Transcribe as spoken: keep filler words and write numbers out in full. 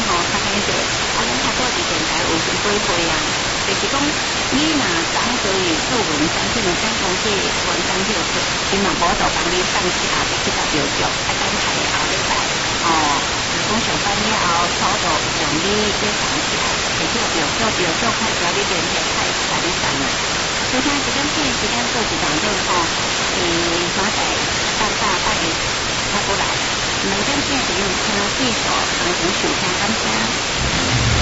吼，较紧做，啊，咱较早伫电台有时规划啊，就是讲你若讲对做文章，即两讲讲这文章就伊嘛无就帮你放下，就去到标注，啊，等下后礼拜哦，讲上班了后，初度用你这放起来，摕去到标注，标注开始你连接开始甲你送啦。所以讲时间片时间做一段钟吼，诶，马仔大大拜他过来，两点片时间听技术，同时收听感谢。